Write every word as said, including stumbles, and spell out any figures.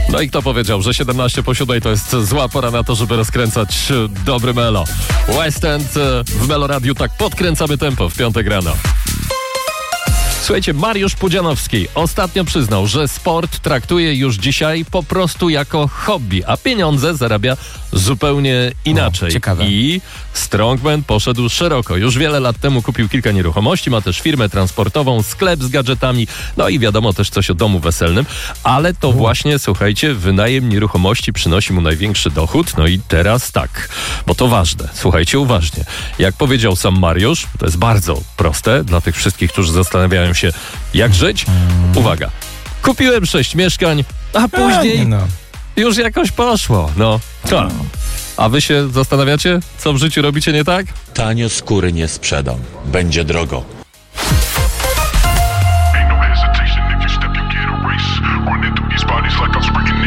No i kto powiedział, że siedemnaście po siódmej to jest zła pora na to, żeby rozkręcać dobry melo. West End w Melo Radiu, tak podkręcamy tempo w piątek rano. Słuchajcie, Mariusz Pudzianowski ostatnio przyznał, że sport traktuje już dzisiaj po prostu jako hobby, a pieniądze zarabia zupełnie inaczej. O, ciekawe. I Strongman poszedł szeroko. Już wiele lat temu kupił kilka nieruchomości, ma też firmę transportową, sklep z gadżetami, no i wiadomo też coś o domu weselnym, ale to właśnie, słuchajcie, wynajem nieruchomości przynosi mu największy dochód. No i teraz tak, bo to ważne. Słuchajcie uważnie. Jak powiedział sam Mariusz, to jest bardzo proste dla tych wszystkich, którzy zastanawiają się, jak żyć. Uwaga, kupiłem sześć mieszkań, a później no. już jakoś poszło. No, to. A wy się zastanawiacie, co w życiu robicie nie tak? Tanio skóry nie sprzedam. Będzie drogo. Ain't no hesitation if you step, you get a race. Running through these bodies like I'm sprinting